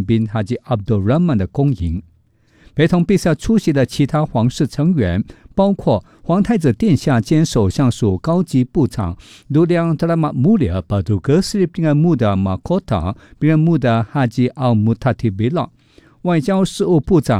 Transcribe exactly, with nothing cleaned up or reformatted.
宾哈吉阿卜杜拉曼的恭迎。陪同陛下出席的其他皇室成员包括皇太子殿下兼首相署高级部长卢良特拉马穆里尔巴杜格斯利宾穆的马科塔宾穆的哈吉奥穆塔提比拉，外交事务部长